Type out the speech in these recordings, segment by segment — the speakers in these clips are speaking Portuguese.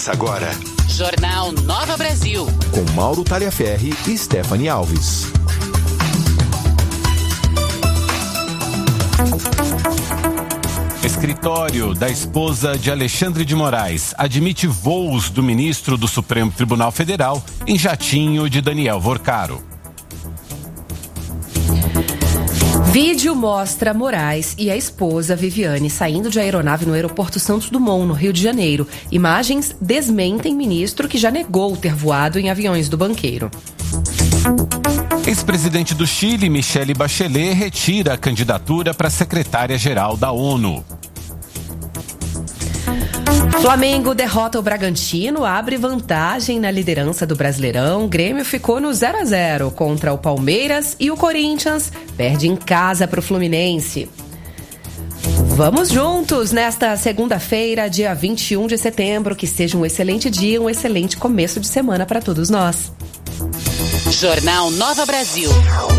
Começa agora. Jornal Nova Brasil. Com Mauro Taliaferri e Stephanie Alves. Escritório da esposa de Alexandre de Moraes admite voos do ministro do Supremo Tribunal Federal em jatinho de Daniel Vorcaro. Vídeo mostra Moraes e a esposa Viviane saindo de aeronave no aeroporto Santos Dumont, no Rio de Janeiro. Imagens desmentem ministro que já negou ter voado em aviões do banqueiro. Ex-presidente do Chile, Michelle Bachelet, retira a candidatura para secretária-geral da ONU. Flamengo derrota o Bragantino, abre vantagem na liderança do Brasileirão. O Grêmio ficou no 0-0 contra o Palmeiras e o Corinthians perde em casa para o Fluminense. Vamos juntos nesta segunda-feira, dia 21 de setembro. Que seja um excelente dia, um excelente começo de semana para todos nós. Jornal Nova Brasil.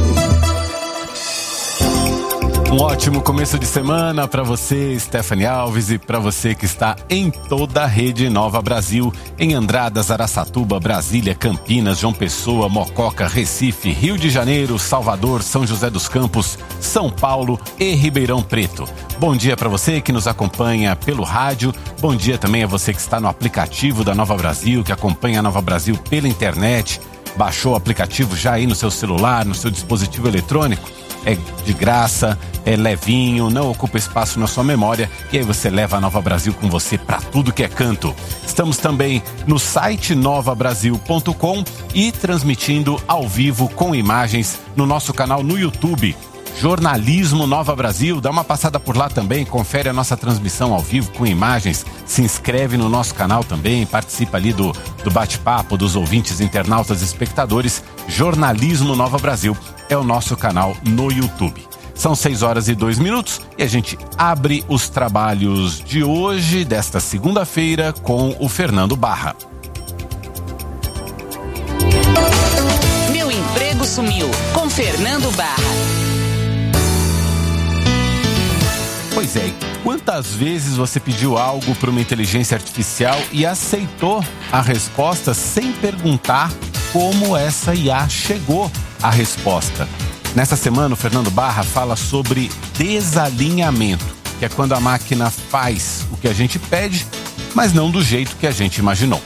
Um ótimo começo de semana para você, Stephanie Alves, e para você que está em toda a rede Nova Brasil, em Andradas, Araçatuba, Brasília, Campinas, João Pessoa, Mococa, Recife, Rio de Janeiro, Salvador, São José dos Campos, São Paulo e Ribeirão Preto. Bom dia para você que nos acompanha pelo rádio, bom dia também a você que está no aplicativo da Nova Brasil, que acompanha a Nova Brasil pela internet, baixou o aplicativo já aí no seu celular, no seu dispositivo eletrônico. É de graça, é levinho, não ocupa espaço na sua memória e aí você leva a Nova Brasil com você para tudo que é canto. Estamos também no site novabrasil.com e transmitindo ao vivo com imagens no nosso canal no YouTube. Jornalismo Nova Brasil, dá uma passada por lá também, confere a nossa transmissão ao vivo com imagens, se inscreve no nosso canal também, participa ali do bate-papo dos ouvintes, internautas, espectadores. Jornalismo Nova Brasil é o nosso canal no YouTube. São 6h02 e a gente abre os trabalhos de hoje, desta segunda-feira, com o Fernando Barra. Meu emprego sumiu, com Fernando Barra. Pois é, quantas vezes você pediu algo para uma inteligência artificial e aceitou a resposta sem perguntar como essa IA chegou à resposta? Nessa semana, o Fernando Barra fala sobre desalinhamento, que é quando a máquina faz o que a gente pede, mas não do jeito que a gente imaginou.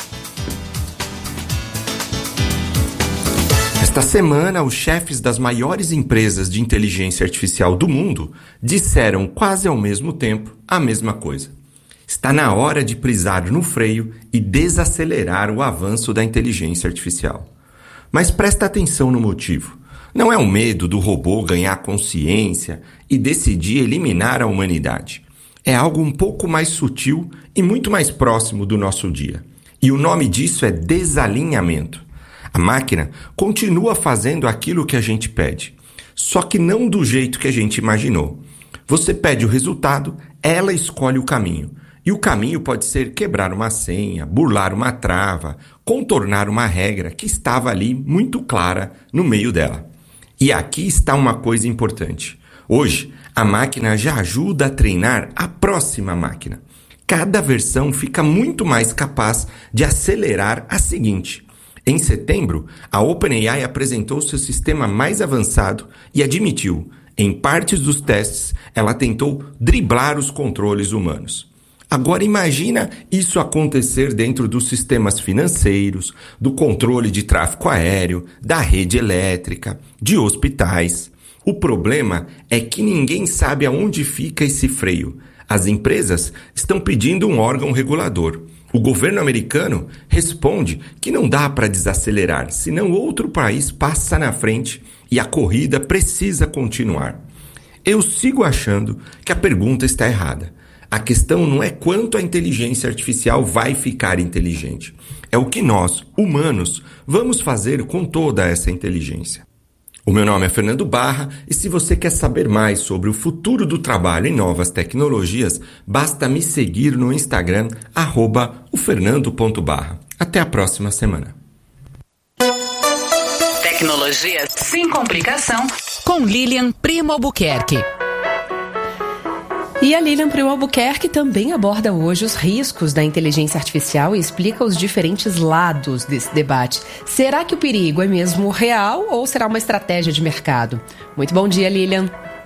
Esta semana, os chefes das maiores empresas de inteligência artificial do mundo disseram quase ao mesmo tempo a mesma coisa. Está na hora de pisar no freio e desacelerar o avanço da inteligência artificial. Mas presta atenção no motivo. Não é o medo do robô ganhar consciência e decidir eliminar a humanidade. É algo um pouco mais sutil e muito mais próximo do nosso dia. E o nome disso é desalinhamento. A máquina continua fazendo aquilo que a gente pede, só que não do jeito que a gente imaginou. Você pede o resultado, ela escolhe o caminho. E o caminho pode ser quebrar uma senha, burlar uma trava, contornar uma regra que estava ali muito clara no meio dela. E aqui está uma coisa importante. Hoje, a máquina já ajuda a treinar a próxima máquina. Cada versão fica muito mais capaz de acelerar a seguinte. Em setembro, a OpenAI apresentou seu sistema mais avançado e admitiu, em partes dos testes, ela tentou driblar os controles humanos. Agora imagina isso acontecer dentro dos sistemas financeiros, do controle de tráfego aéreo, da rede elétrica, de hospitais. O problema é que ninguém sabe aonde fica esse freio. As empresas estão pedindo um órgão regulador. O governo americano responde que não dá para desacelerar, senão outro país passa na frente e a corrida precisa continuar. Eu sigo achando que a pergunta está errada. A questão não é quanto a inteligência artificial vai ficar inteligente. É o que nós, humanos, vamos fazer com toda essa inteligência. O meu nome é Fernando Barra e se você quer saber mais sobre o futuro do trabalho em novas tecnologias, basta me seguir no Instagram, @ofernando.barra. Até a próxima semana. Tecnologia sem complicação, com Lilian Primo Albuquerque. E a Lilian Priu Albuquerque também aborda hoje os riscos da inteligência artificial e explica os diferentes lados desse debate. Será que o perigo é mesmo real ou será uma estratégia de mercado? Muito bom dia, Lilian.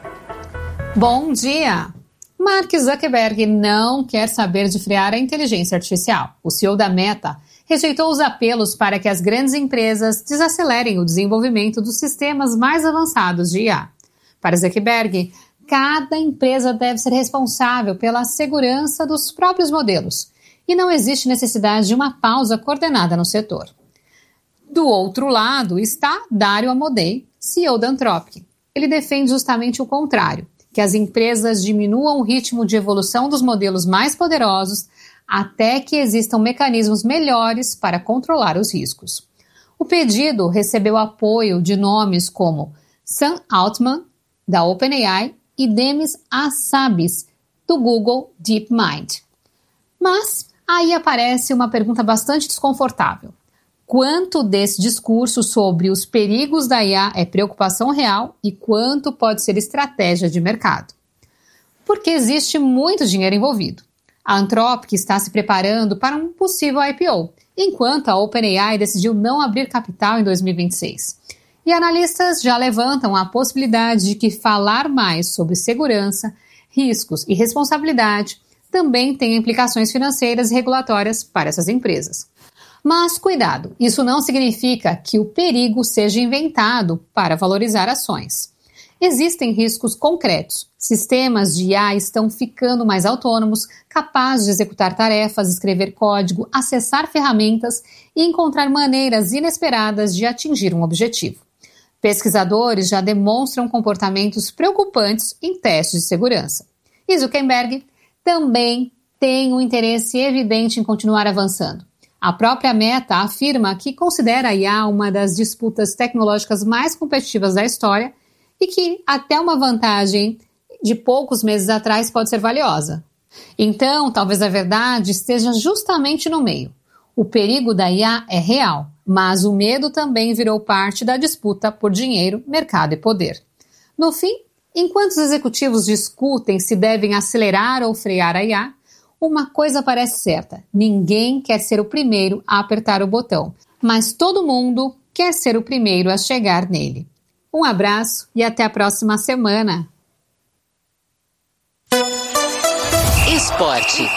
Bom dia. Mark Zuckerberg não quer saber de frear a inteligência artificial. O CEO da Meta rejeitou os apelos para que as grandes empresas desacelerem o desenvolvimento dos sistemas mais avançados de IA. Para Zuckerberg, cada empresa deve ser responsável pela segurança dos próprios modelos e não existe necessidade de uma pausa coordenada no setor. Do outro lado está Dario Amodei, CEO da Anthropic. Ele defende justamente o contrário, que as empresas diminuam o ritmo de evolução dos modelos mais poderosos até que existam mecanismos melhores para controlar os riscos. O pedido recebeu apoio de nomes como Sam Altman, da OpenAI, e Demis Hassabis, do Google DeepMind. Mas aí aparece uma pergunta bastante desconfortável. Quanto desse discurso sobre os perigos da IA é preocupação real e quanto pode ser estratégia de mercado? Porque existe muito dinheiro envolvido. A Anthropic está se preparando para um possível IPO, enquanto a OpenAI decidiu não abrir capital em 2026. E analistas já levantam a possibilidade de que falar mais sobre segurança, riscos e responsabilidade também tenha implicações financeiras e regulatórias para essas empresas. Mas cuidado, isso não significa que o perigo seja inventado para valorizar ações. Existem riscos concretos. Sistemas de IA estão ficando mais autônomos, capazes de executar tarefas, escrever código, acessar ferramentas e encontrar maneiras inesperadas de atingir um objetivo. Pesquisadores já demonstram comportamentos preocupantes em testes de segurança. E Zuckerberg também tem um interesse evidente em continuar avançando. A própria Meta afirma que considera a IA uma das disputas tecnológicas mais competitivas da história e que até uma vantagem de poucos meses atrás pode ser valiosa. Então, talvez a verdade esteja justamente no meio. O perigo da IA é real, mas o medo também virou parte da disputa por dinheiro, mercado e poder. No fim, enquanto os executivos discutem se devem acelerar ou frear a IA, uma coisa parece certa: ninguém quer ser o primeiro a apertar o botão, mas todo mundo quer ser o primeiro a chegar nele. Um abraço e até a próxima semana. Esporte.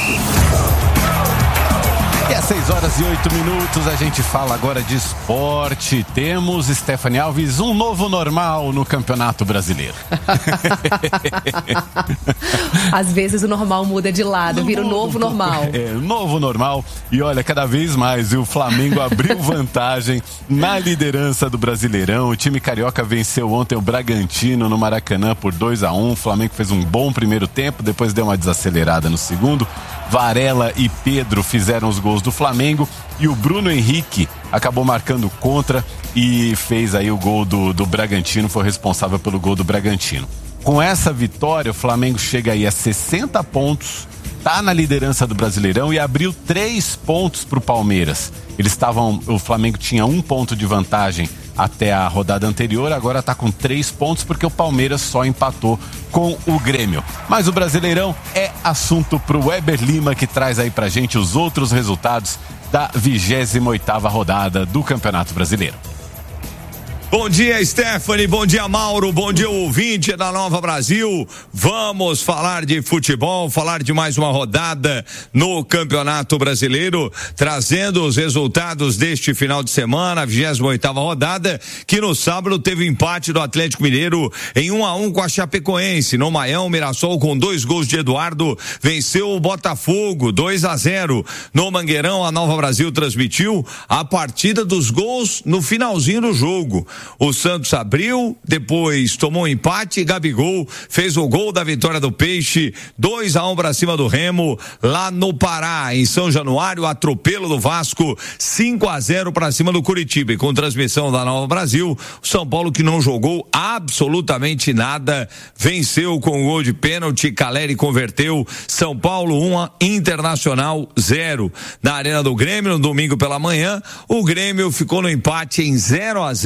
E às 6h08, a gente fala agora de esporte. Temos, Stephanie Alves, um novo normal no Campeonato Brasileiro. Às vezes o normal muda de lado, vira o novo normal. É, novo normal. E olha, cada vez mais o Flamengo abriu vantagem na liderança do Brasileirão. O time carioca venceu ontem o Bragantino no Maracanã por 2-1. O Flamengo fez um bom primeiro tempo, depois deu uma desacelerada no segundo. Varela e Pedro fizeram os gols do Flamengo e o Bruno Henrique acabou marcando contra e fez aí o gol do Bragantino, foi responsável pelo gol do Bragantino. Com essa vitória, o Flamengo chega aí a 60 pontos, tá na liderança do Brasileirão e abriu 3 pontos pro Palmeiras. O Flamengo tinha 1 ponto de vantagem até a rodada anterior, agora está com 3 pontos porque o Palmeiras só empatou com o Grêmio. Mas o Brasileirão é assunto pro Weber Lima, que traz aí pra gente os outros resultados da 28ª rodada do Campeonato Brasileiro. Bom dia, Stephanie, bom dia, Mauro, bom dia, ouvinte da Nova Brasil. Vamos falar de futebol, falar de mais uma rodada no Campeonato Brasileiro, trazendo os resultados deste final de semana, a 28ª rodada, que no sábado teve empate do Atlético Mineiro em 1-1 com a Chapecoense. No Maião, o Mirassol, com 2 gols de Eduardo, venceu o Botafogo 2-0. No Mangueirão, a Nova Brasil transmitiu a partida dos gols no finalzinho do jogo. O Santos abriu, depois tomou um empate, Gabigol fez o gol da vitória do Peixe, 2-1 para cima do Remo, lá no Pará. Em São Januário, atropelo do Vasco, 5-0 para cima do Curitiba. E com transmissão da Nova Brasil, o São Paulo, que não jogou absolutamente nada, venceu com o gol de pênalti, Caleri converteu. São Paulo 1, Internacional 0. Na Arena do Grêmio, no domingo pela manhã, o Grêmio ficou no empate em 0-0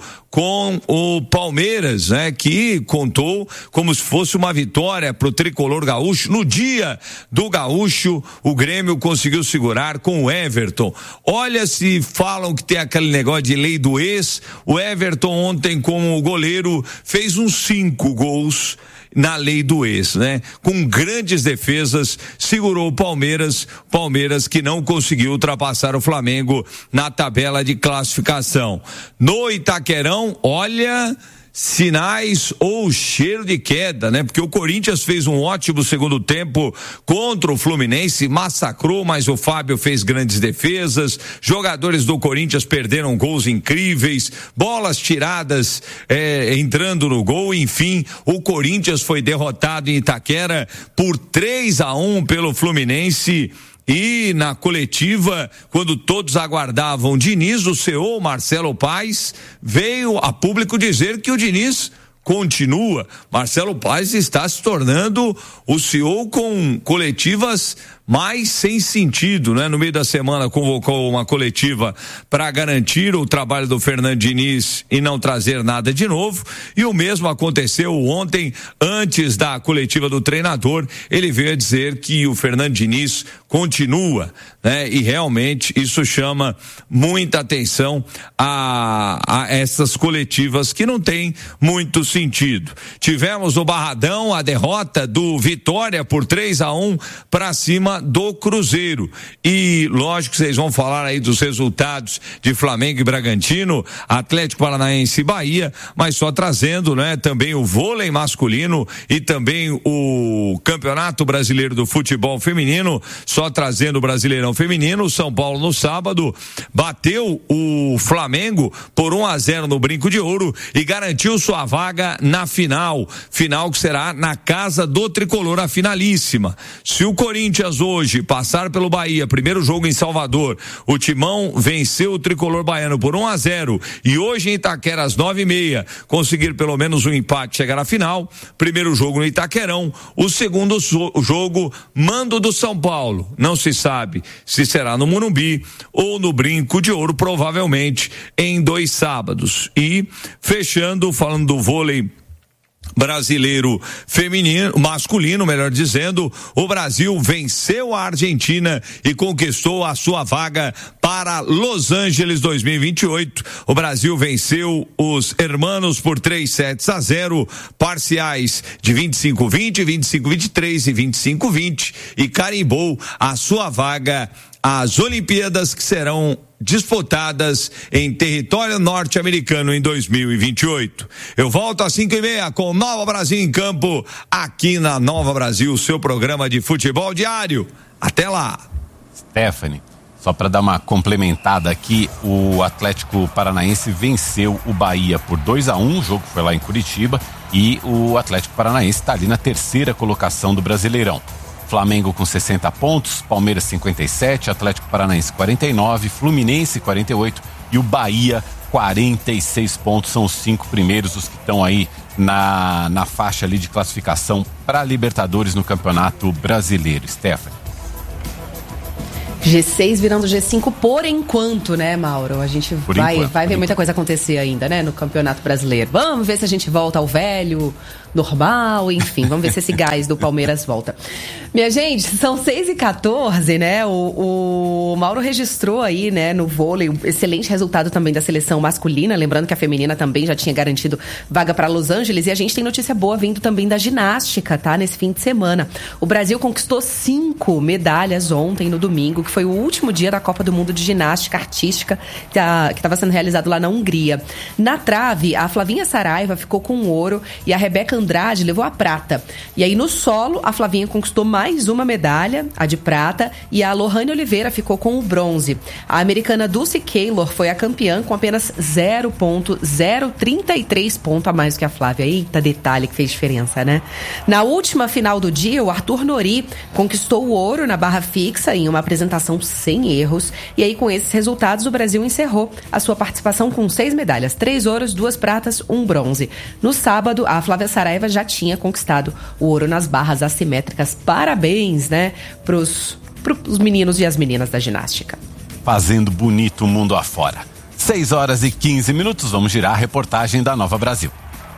com o Palmeiras, né? Que contou como se fosse uma vitória pro tricolor gaúcho. No dia do gaúcho, o Grêmio conseguiu segurar com o Everton. Olha, se falam que tem aquele negócio de lei do ex, o Everton ontem como goleiro fez uns 5 gols na lei do ex, né? Com grandes defesas, segurou o Palmeiras que não conseguiu ultrapassar o Flamengo na tabela de classificação. No Itaquerão, olha, sinais ou cheiro de queda, né? Porque o Corinthians fez um ótimo segundo tempo contra o Fluminense, massacrou, mas o Fábio fez grandes defesas, jogadores do Corinthians perderam gols incríveis, bolas tiradas entrando no gol, enfim, o Corinthians foi derrotado em Itaquera por 3-1 pelo Fluminense. E na coletiva, quando todos aguardavam Diniz, o CEO Marcelo Paes veio a público dizer que o Diniz continua. Marcelo Paes está se tornando o CEO com coletivas mais sem sentido, né? No meio da semana convocou uma coletiva para garantir o trabalho do Fernando Diniz e não trazer nada de novo, e o mesmo aconteceu ontem, antes da coletiva do treinador, ele veio a dizer que o Fernando Diniz continua, né? E realmente isso chama muita atenção a essas coletivas que não tem muito sentido. Tivemos no Barradão a derrota do Vitória por 3-1 para cima do Cruzeiro. E lógico que vocês vão falar aí dos resultados de Flamengo e Bragantino, Atlético Paranaense e Bahia, mas só trazendo, né, também o vôlei masculino e também o Campeonato Brasileiro do Futebol Feminino, só trazendo o Brasileirão Feminino. São Paulo no sábado bateu o Flamengo por 1-0 no Brinco de Ouro e garantiu sua vaga na final que será na casa do Tricolor, a finalíssima. Se o Corinthians hoje passar pelo Bahia, primeiro jogo em Salvador, o Timão venceu o Tricolor baiano por 1-0 e hoje em Itaquera às 9h30 conseguir pelo menos um empate, chegar à final, primeiro jogo no Itaquerão, o segundo jogo, mando do São Paulo, não se sabe se será no Morumbi ou no Brinco de Ouro, provavelmente em 2 sábados. E fechando, falando do vôlei brasileiro feminino, masculino, melhor dizendo, o Brasil venceu a Argentina e conquistou a sua vaga para Los Angeles 2028. O Brasil venceu os hermanos por 3-0, parciais de 25-20, 25-23 e 25-20, e carimbou a sua vaga às Olimpíadas, que serão disputadas em território norte-americano em 2028. Eu volto às 5h30 com Nova Brasil em Campo, aqui na Nova Brasil, seu programa de futebol diário. Até lá. Stephanie, só para dar uma complementada aqui, o Atlético Paranaense venceu o Bahia por 2-1, o jogo foi lá em Curitiba, e o Atlético Paranaense está ali na 3ª colocação do Brasileirão. Flamengo com 60 pontos, Palmeiras 57, Atlético Paranaense 49, Fluminense 48 e o Bahia 46 pontos. São os 5 primeiros, os que estão aí na faixa ali de classificação para Libertadores no Campeonato Brasileiro. Stephanie. G6 virando G5 por enquanto, né, Mauro? A gente vai ver muita coisa acontecer ainda, né, no Campeonato Brasileiro. Vamos ver se a gente volta ao velho, normal, enfim, vamos ver se esse gás do Palmeiras volta. Minha gente, são 6h14, né? O Mauro registrou aí, né, no vôlei, um excelente resultado também da seleção masculina, lembrando que a feminina também já tinha garantido vaga para Los Angeles, e a gente tem notícia boa vindo também da ginástica, tá? Nesse fim de semana. O Brasil conquistou 5 medalhas ontem, no domingo, que foi o último dia da Copa do Mundo de Ginástica Artística, que estava sendo realizado lá na Hungria. Na trave, a Flavinha Saraiva ficou com o ouro e a Rebeca Andrade levou a prata. E aí no solo, a Flavinha conquistou mais uma medalha, a de prata, e a Lohane Oliveira ficou com o bronze. A americana Dulce Keylor foi a campeã com apenas 0,033 ponto a mais que a Flávia. Eita, detalhe que fez diferença, né? Na última final do dia, o Arthur Nori conquistou o ouro na barra fixa em uma apresentação sem erros. E aí, com esses resultados, o Brasil encerrou a sua participação com 6 medalhas, 3 ouros, 2 pratas, 1 bronze. No sábado, a Flávia Saraiva já tinha conquistado o ouro nas barras assimétricas. Parabéns, né, pros meninos e as meninas da ginástica. Fazendo bonito o mundo afora. 6h15, vamos girar a reportagem da Nova Brasil.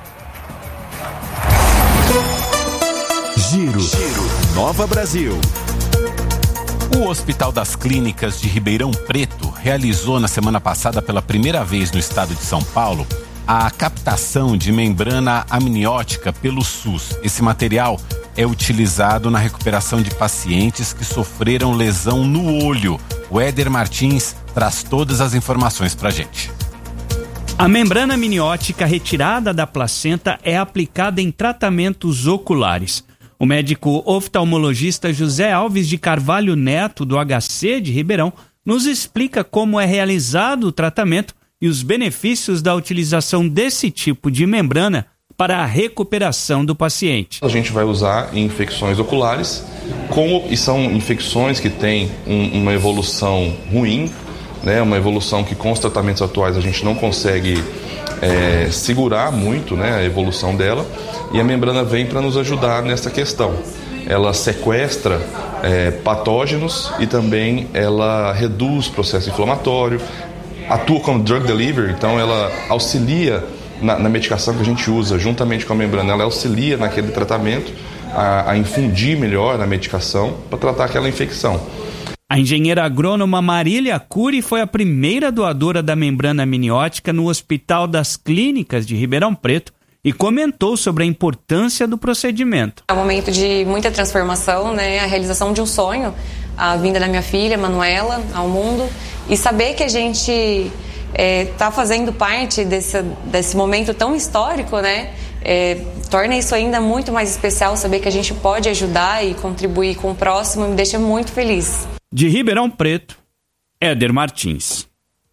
Giro Nova Brasil. O Hospital das Clínicas de Ribeirão Preto realizou na semana passada pela primeira vez no estado de São Paulo a captação de membrana amniótica pelo SUS. Esse material é utilizado na recuperação de pacientes que sofreram lesão no olho. O Éder Martins traz todas as informações pra gente. A membrana amniótica retirada da placenta é aplicada em tratamentos oculares. O médico oftalmologista José Alves de Carvalho Neto, do HC de Ribeirão, nos explica como é realizado o tratamento e os benefícios da utilização desse tipo de membrana para a recuperação do paciente. A gente vai usar em infecções oculares, e são infecções que têm uma evolução ruim, né? Uma evolução que com os tratamentos atuais a gente não consegue segurar muito, né, a evolução dela, e a membrana vem para nos ajudar nessa questão. Ela sequestra patógenos e também ela reduz o processo inflamatório, atua como drug delivery, então ela auxilia na medicação que a gente usa juntamente com a membrana, ela auxilia naquele tratamento a infundir melhor a medicação para tratar aquela infecção. A engenheira agrônoma Marília Cury foi a primeira doadora da membrana amniótica no Hospital das Clínicas de Ribeirão Preto e comentou sobre a importância do procedimento. É um momento de muita transformação, né? A realização de um sonho, a vinda da minha filha, Manuela, ao mundo, e saber que a gente está fazendo parte desse momento tão histórico, né? Torna isso ainda muito mais especial, saber que a gente pode ajudar e contribuir com o próximo, me deixa muito feliz. De Ribeirão Preto, Éder Martins.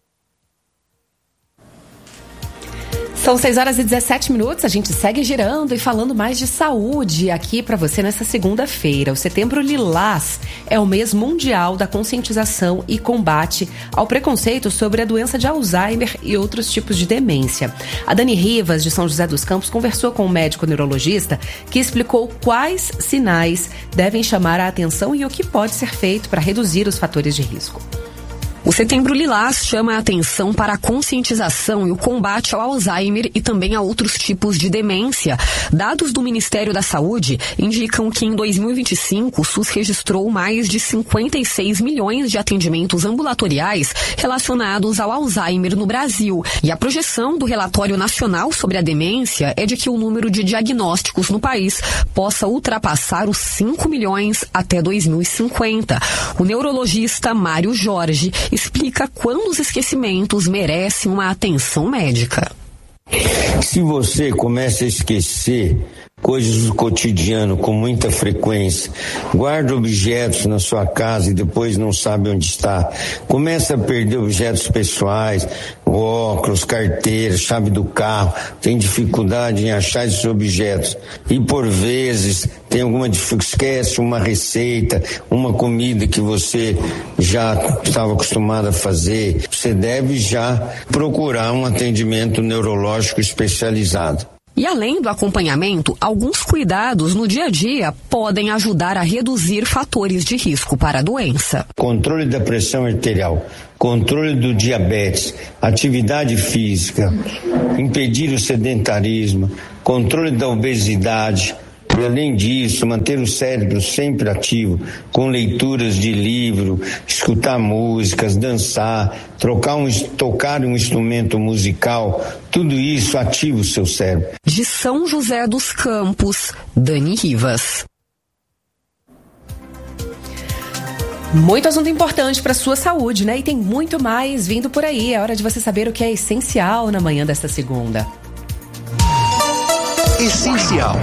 São 6h17, a gente segue girando e falando mais de saúde aqui para você nessa segunda-feira. O Setembro Lilás é o mês mundial da conscientização e combate ao preconceito sobre a doença de Alzheimer e outros tipos de demência. A Dani Rivas, de São José dos Campos, conversou com um médico neurologista que explicou quais sinais devem chamar a atenção e o que pode ser feito para reduzir os fatores de risco. O Setembro Lilás chama a atenção para a conscientização e o combate ao Alzheimer e também a outros tipos de demência. Dados do Ministério da Saúde indicam que em 2025 o SUS registrou mais de 56 milhões de atendimentos ambulatoriais relacionados ao Alzheimer no Brasil. E a projeção do Relatório Nacional sobre a Demência é de que o número de diagnósticos no país possa ultrapassar os 5 milhões até 2050. O neurologista Mário Jorge explica quando os esquecimentos merecem uma atenção médica. Se você começa a esquecer coisas do cotidiano com muita frequência, guarda objetos na sua casa e depois não sabe onde está, começa a perder objetos pessoais, óculos, carteira, chave do carro, tem dificuldade em achar esses objetos e por vezes tem alguma dificuldade, esquece uma receita, uma comida que você já estava acostumado a fazer, você deve já procurar um atendimento neurológico especializado. E além do acompanhamento, alguns cuidados no dia a dia podem ajudar a reduzir fatores de risco para a doença. Controle da pressão arterial, controle do diabetes, atividade física, impedir o sedentarismo, controle da obesidade. E além disso, manter o cérebro sempre ativo, com leituras de livro, escutar músicas, dançar, tocar um instrumento musical, tudo isso ativa o seu cérebro. De São José dos Campos, Dani Rivas. Muito assunto importante para a sua saúde, né? E tem muito mais vindo por aí. É hora de você saber o que é essencial na manhã desta segunda. Essencial.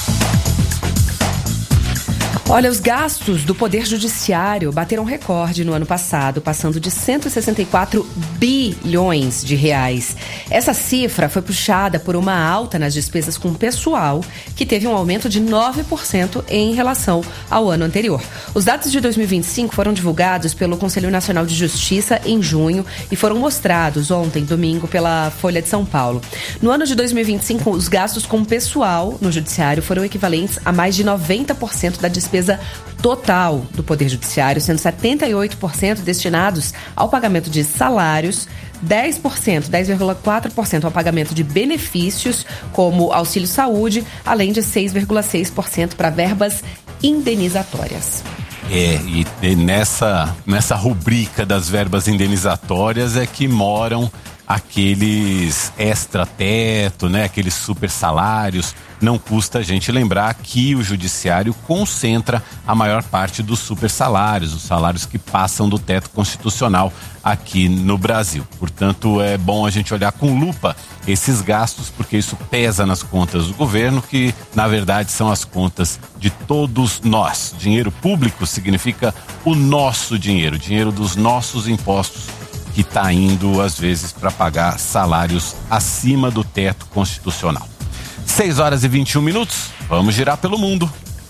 Olha, os gastos do Poder Judiciário bateram recorde no ano passado, passando de 164 bilhões de reais. Essa cifra foi puxada por uma alta nas despesas com pessoal, que teve um aumento de 9% em relação ao ano anterior. Os dados de 2025 foram divulgados pelo Conselho Nacional de Justiça em junho e foram mostrados ontem, domingo, pela Folha de São Paulo. No ano de 2025, os gastos com pessoal no Judiciário foram equivalentes a mais de 90% da despesa despesa total do Poder Judiciário, sendo 78% destinados ao pagamento de salários, 10,4% ao pagamento de benefícios, como auxílio-saúde, além de 6,6% para verbas indenizatórias. E nessa rubrica das verbas indenizatórias é que moram aqueles extra-teto, né? Aqueles super salários. Não custa a gente lembrar que o judiciário concentra a maior parte dos super salários, os salários que passam do teto constitucional aqui no Brasil. Portanto, é bom a gente olhar com lupa esses gastos, porque isso pesa nas contas do governo, que na verdade são as contas de todos nós. Dinheiro público significa o nosso dinheiro, dinheiro dos nossos impostos, que está indo às vezes para pagar salários acima do teto constitucional. 6h21, vamos girar pelo mundo.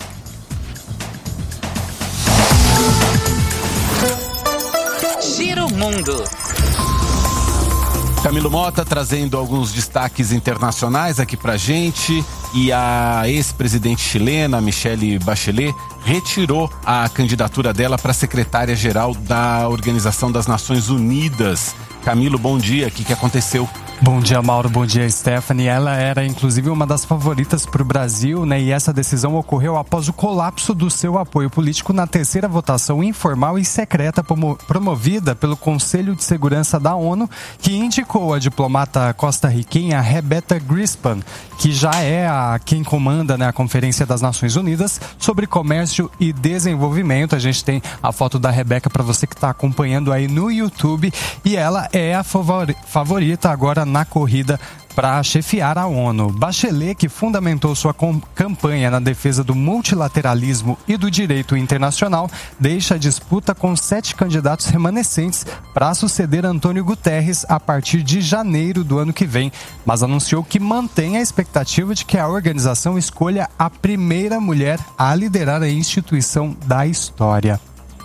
Giro Mundo. Camilo Mota trazendo alguns destaques internacionais aqui pra gente. E a ex-presidente chilena, Michelle Bachelet, retirou a candidatura dela para secretária-geral da Organização das Nações Unidas. Camilo, bom dia. O que aconteceu? Bom dia, Mauro. Bom dia, Stephanie. Ela era, inclusive, uma das favoritas para o Brasil, né? E essa decisão ocorreu após o colapso do seu apoio político na terceira votação informal e secreta promovida pelo Conselho de Segurança da ONU, que indicou a diplomata costarriquenha Rebecca Grispan, que já é quem comanda, né, a Conferência das Nações Unidas sobre Comércio e Desenvolvimento. A gente tem a foto da Rebecca para você que está acompanhando aí no YouTube, e ela é a favorita agora na corrida para chefiar a ONU. Bachelet, que fundamentou sua campanha na defesa do multilateralismo e do direito internacional, deixa a disputa com 7 candidatos remanescentes para suceder Antônio Guterres a partir de janeiro do ano que vem, mas anunciou que mantém a expectativa de que a organização escolha a primeira mulher a liderar a instituição da história.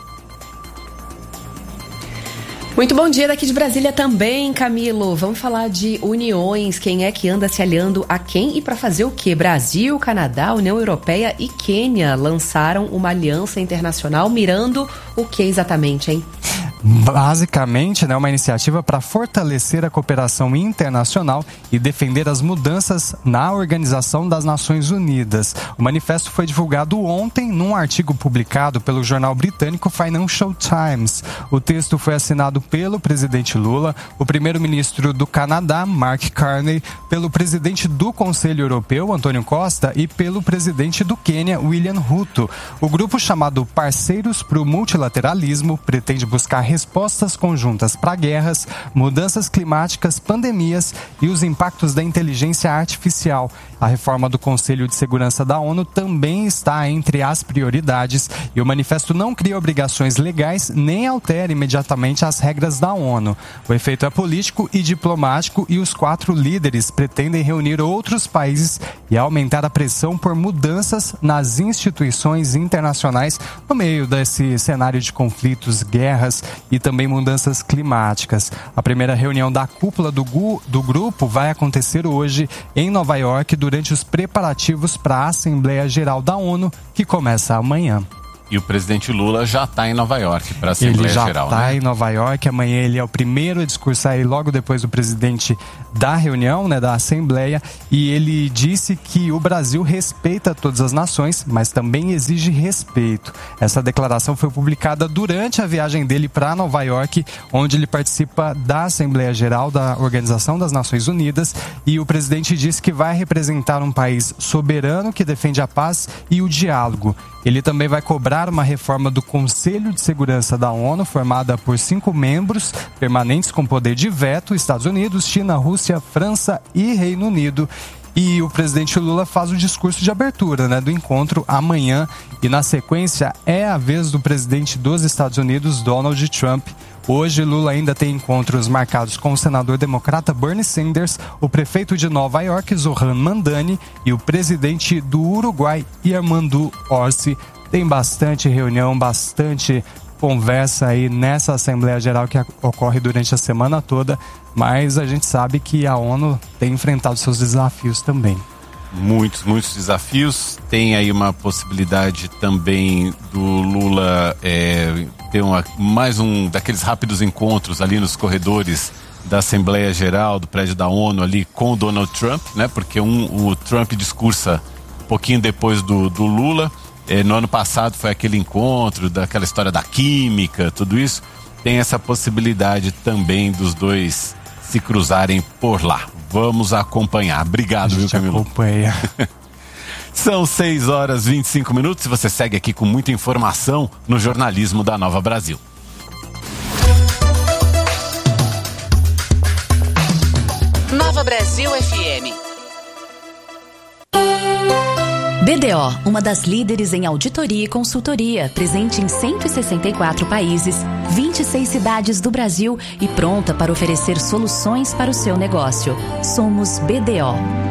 Muito bom dia daqui de Brasília também, Camilo. Vamos falar de uniões. Quem é que anda se aliando a quem e para fazer o quê? Brasil, Canadá, União Europeia e Quênia lançaram uma aliança internacional mirando o que exatamente, hein? Basicamente, né, uma iniciativa para fortalecer a cooperação internacional e defender as mudanças na Organização das Nações Unidas. O manifesto foi divulgado ontem num artigo publicado pelo jornal britânico Financial Times. O texto foi assinado pelo presidente Lula, o primeiro-ministro do Canadá, Mark Carney, pelo presidente do Conselho Europeu, Antônio Costa, e pelo presidente do Quênia, William Ruto. O grupo, chamado Parceiros para o Multilateralismo, pretende buscar respostas conjuntas para guerras, mudanças climáticas, pandemias e os impactos da inteligência artificial. A reforma do Conselho de Segurança da ONU também está entre as prioridades, e o manifesto não cria obrigações legais nem altera imediatamente as regras da ONU. O efeito é político e diplomático, e os 4 líderes pretendem reunir outros países e aumentar a pressão por mudanças nas instituições internacionais no meio desse cenário de conflitos, guerras e também mudanças climáticas. A primeira reunião da cúpula do grupo vai acontecer hoje em Nova York, durante os preparativos para a Assembleia Geral da ONU, que começa amanhã. E o presidente Lula já está em Nova York para a Assembleia Geral, né? Ele já está em Nova York. Amanhã ele é o primeiro a discursar aí, logo depois do presidente da reunião, né, da Assembleia. E ele disse que o Brasil respeita todas as nações, mas também exige respeito. Essa declaração foi publicada durante a viagem dele para Nova York, onde ele participa da Assembleia Geral da Organização das Nações Unidas. E o presidente disse que vai representar um país soberano que defende a paz e o diálogo. Ele também vai cobrar uma reforma do Conselho de Segurança da ONU, formada por 5 membros permanentes com poder de veto: Estados Unidos, China, Rússia, França e Reino Unido. E o presidente Lula faz o discurso de abertura, né, do encontro amanhã. E na sequência é a vez do presidente dos Estados Unidos, Donald Trump. Hoje, Lula ainda tem encontros marcados com o senador democrata Bernie Sanders, o prefeito de Nova York, Zohran Mamdani, e o presidente do Uruguai, Armando Orsi. Tem bastante reunião, bastante conversa aí nessa Assembleia Geral que ocorre durante a semana toda, mas a gente sabe que a ONU tem enfrentado seus desafios também. Muitos desafios. Tem aí uma possibilidade também do Lula ter mais um daqueles rápidos encontros ali nos corredores da Assembleia Geral, do prédio da ONU ali com o Donald Trump, né? Porque o Trump discursa um pouquinho depois do Lula. No ano passado foi aquele encontro, daquela história da química, tudo isso. Tem essa possibilidade também dos dois se cruzarem por lá. Vamos acompanhar. Obrigado, viu, Camilo? Acompanha. São 6h25. Você segue aqui com muita informação no jornalismo da Nova Brasil. Nova Brasil FM. BDO, uma das líderes em auditoria e consultoria, presente em 164 países, 26 cidades do Brasil e pronta para oferecer soluções para o seu negócio. Somos BDO.